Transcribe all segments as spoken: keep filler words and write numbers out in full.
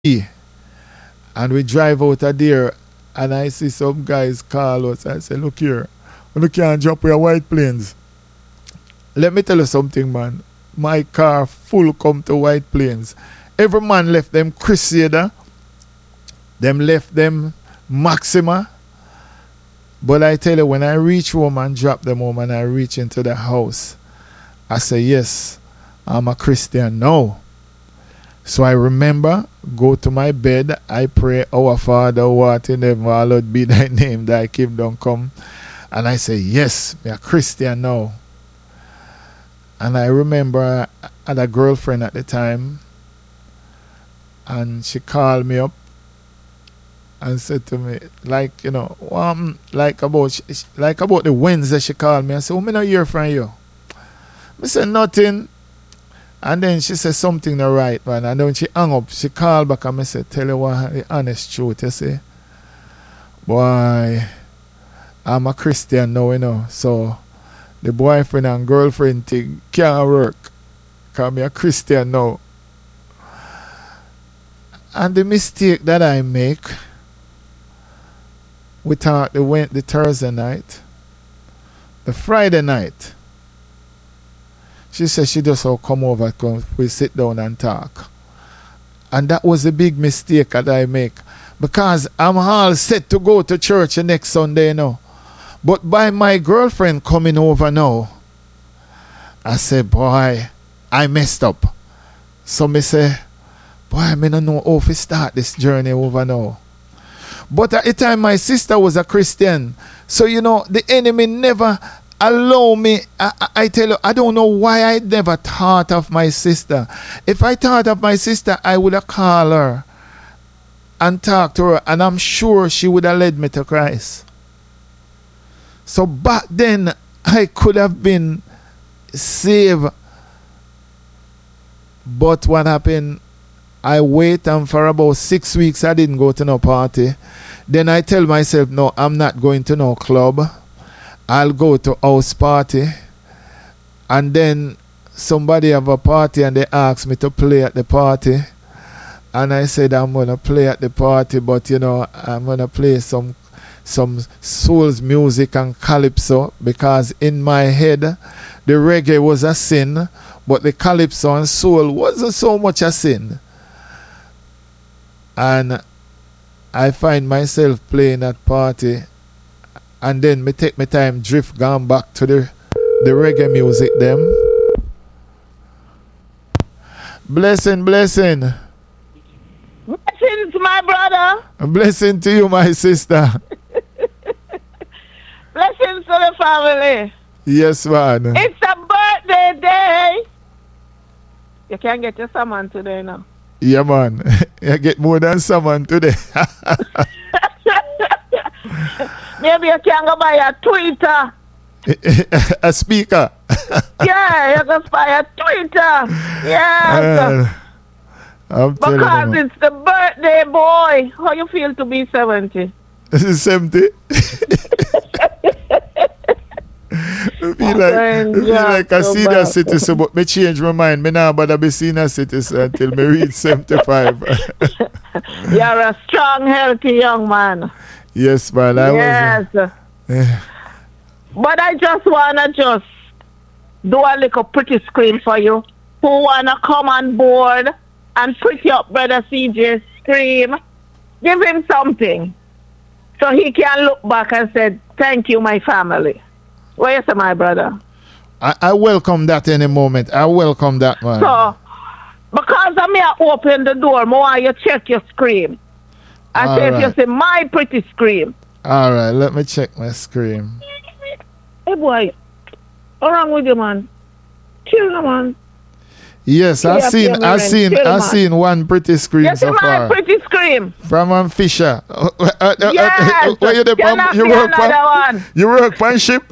And we drive out of there, and I see some guys call us. I say, look here, you can't drop your white plains. Let me tell you something, man. My car full come to White Plains. Every man left them Crusader. Them left them Maxima. But I tell you, when I reach home and drop them home and I reach into the house, I say, yes, I'm a Christian now. So I remember, go to my bed, I pray, our Father who art in heaven, hallowed be thy name, thy kingdom come. And I say, yes, I'm a Christian now. And I remember I had a girlfriend at the time, and she called me up and said to me, like, you know, um, like about like about the Wednesday, she called me and said, oh, me not hear from you. I said, nothing. And then she said something not right, man. And then she hung up, she called back and I said, tell you what, the honest truth, you see. Boy, I'm a Christian now, you know, so the boyfriend and girlfriend thing can't work. Because I'm a Christian now. And the mistake that I make, we thought they went the Thursday night. The Friday night, she said she just will come over, come, we sit down and talk. And that was a big mistake that I make. Because I'm all set to go to church the next Sunday, you know. But by my girlfriend coming over now, I said, boy, I messed up. So me say, boy, I don't know how to start this journey over now. But at the time, my sister was a Christian. So, you know, the enemy never allow me. I, I, I tell you, I don't know why I never thought of my sister. If I thought of my sister, I would have called her and talked to her. And I'm sure she would have led me to Christ. So back then, I could have been saved. But what happened, I wait and for about six weeks, I didn't go to no party. Then I tell myself, no, I'm not going to no club. I'll go to house party. And then somebody have a party and they ask me to play at the party. And I said, I'm going to play at the party, but you know, I'm going to play some some soul's music and calypso, because in my head the reggae was a sin, but the calypso and soul wasn't so much a sin. And I find myself playing at party, and then me take my time drift gone back to the the reggae music them. Blessing, blessing. Blessings, my brother. A blessing to you, my sister. Blessings to the family. Yes, man. It's a birthday day. You can get your summon today now. Yeah, man. You get more than someone today. Maybe you can go buy a Twitter. A speaker. Yeah, you can buy a Twitter. Yes. Uh, because it's the birthday boy. How you feel to be seventy? seventy? I feel like, I feel like a senior citizen, but me change my mind. Me now bother be senior citizen until me reach seventy-five. You're a strong, healthy young man. Yes, man. I yes. Was, uh, but I just wanna just do a little pretty scream for you. Who wanna come on board and pretty up Brother C J scream? Give him something, so he can look back and say, thank you, my family. What you say, my brother? I, I welcome that any moment. I welcome that, man. So, because I may open the door, more you check your scream. And all say right. If you say, my pretty scream. All right, let me check my scream. Hey, boy. What's wrong with you, man? Chill, man. Yes, I seen, I seen, I seen one pretty scream yes, so far. My pretty scream from um, Fisher. Uh, uh, uh, yes, uh, where you, the, um, you work on? One. You work on ship.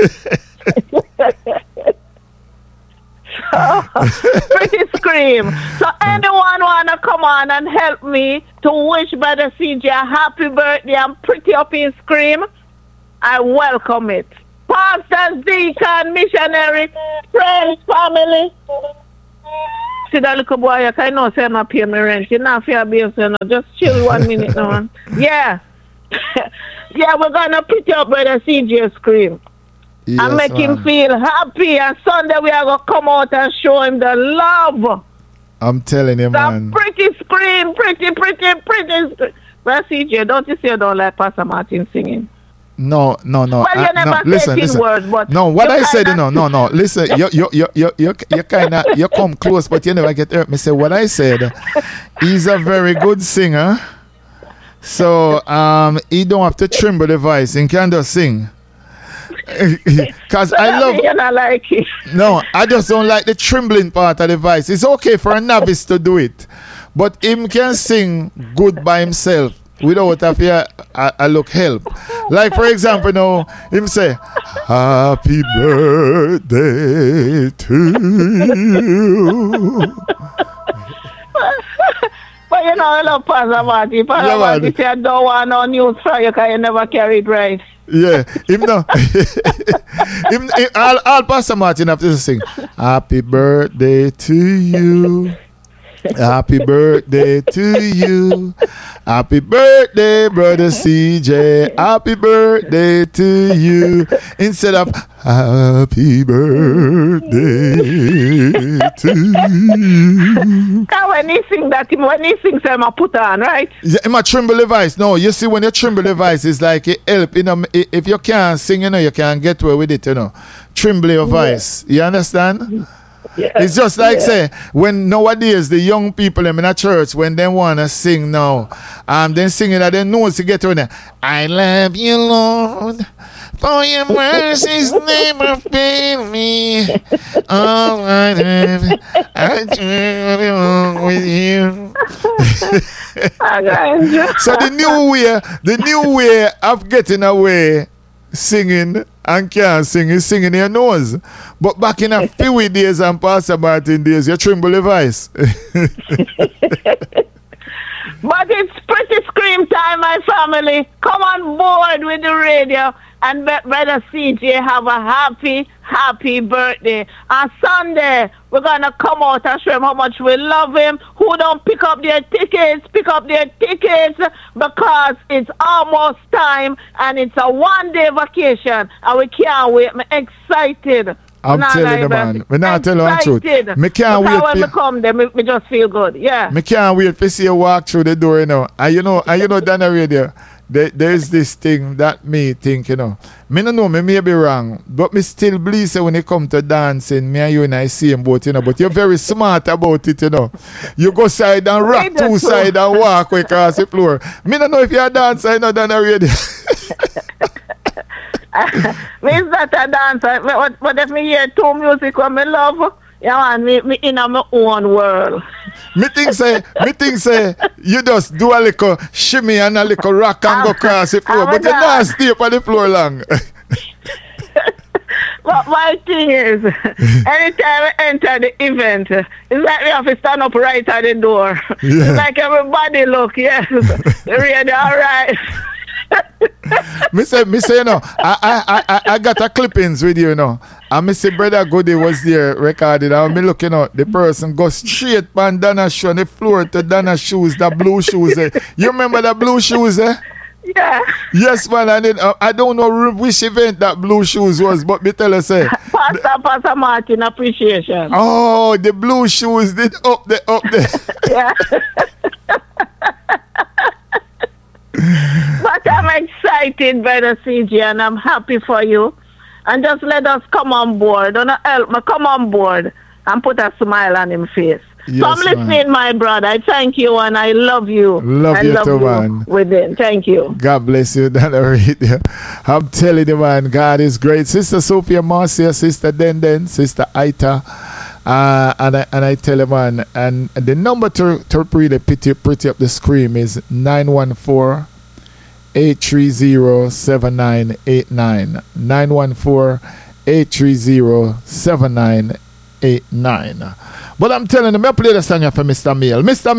So, pretty scream. So anyone wanna come on and help me to wish Brother C J a happy birthday and pretty up his scream? I welcome it. Pastors, deacon, missionary, friends, family. See that little boy, I know say I'm not paying my rent. You're not fair bills, you know. Just chill one minute now. Yeah. Yeah, we're gonna put up brother C J Scream. Yes, and make man. him feel happy. And Sunday we are gonna come out and show him the love. I'm telling you, the man. Pretty scream, pretty, pretty, pretty scream. Well, C J, don't you say you don't like Pastor Martin singing? No, no, no. Well, you uh, never no, said listen, listen. Words, but no, what I said, no, no, no. Listen, you, you, you, you, you, you kind of, you come close, but you never get hurt. Me say what I said. He's a very good singer, so um, he don't have to tremble the voice. He can just sing. Cause I love. You not like it. No, I just don't like the trembling part of the voice. It's okay for a novice to do it, but him can sing good by himself. Without a fear, I, I look help. Like for example, now him say, "Happy birthday to you." But you know, I love Pastor Martin. Pastor Yeah, Martin say, "I don't want no news from you because you never carry it right." Yeah, him no. him, him, all, all Pastor Martin have to sing, "Happy birthday to you. Happy birthday to you. Happy birthday, brother C J. Happy birthday to you." Instead of "Happy birthday to you." Because when he sing that, when he sings, I'm a put on, right? Yeah, in my tremble the voice. No, you see, when you tremble the voice, it's like it help. You know, if you can't sing, you know, you can't get away with it. You know, tremble your voice. You understand? Yeah. It's just like yeah. say when nowadays the young people them in a church when they wanna sing now, um, then singing that they know to get on there. I love you, Lord, for your mercies never fail me. All I have, I do belong with you. So the new way, the new way of getting away singing and can't sing is singing your nose. But back in a few days and Pastor Martin days, you tremble the voice. But it's pretty scream time, my family. Come on board with the radio and let Brother C J have a happy, happy birthday. On Sunday, we're going to come out and show him how much we love him. Who don't pick up their tickets, pick up their tickets because it's almost time and it's a one-day vacation and we can't wait. I'm excited. I'm nah, telling you, man. Me not tell you the truth. Me can't because wait when for me come there, me, me just feel good. Yeah. Me can't wait to see you walk through the door, you know. And you know, and you know, Dana Radio, there, there's this thing that me think, you know. Me no know, me may be wrong, but me still believe say when it come to dancing, me and you and I see him both, you know. But you're very smart about it, you know. You go side and rock two side and walk across the floor. Me no know if you're a dancer, you know, Dana Radio. Me is not a dancer, but, but if me hear two music when me love, yeah man, me, me in my own world. Me think say, me think say, you just do a little shimmy and a little rock and go across the floor, but you don't stay up on the floor long. But my thing is, anytime I enter the event, it's like we have to stand up right at the door. Yeah. It's like everybody look, yes, really all right. me say, me say, you know, I, I, I, I got a clippings with you, you know. And me say, Brother Goody was there recorded. And me looking out, the person goes straight on Dana's shoe on the floor to Dana's shoes, the blue shoes. Eh? You remember the blue shoes, eh? Yeah. Yes, man. And then, uh, I don't know which event that blue shoes was, but me tell you, say. Pastor, the, Pastor Martin appreciation. Oh, the blue shoes did up there, up there. Yeah. But I'm excited, Brother C J, and I'm happy for you. And just let us come on board. Don't help me, come on board and put a smile on his face. Yes, so I'm listening, man. my brother. I thank you and I love you. Love I you love too, you man. Within. Thank you. God bless you, Dana Radio. I'm telling you, man, God is great. Sister Sophia Marcia, Sister Denden, Sister Aita. Uh, and, I, and I tell you, man, and, and the number to, to really pretty, pretty up the screen is nine one four, eight three zero, seven nine eight nine. nine one four, eight three zero, seven nine eight nine. But I'm telling you, I'm going to play the song for Mister Mail. Mister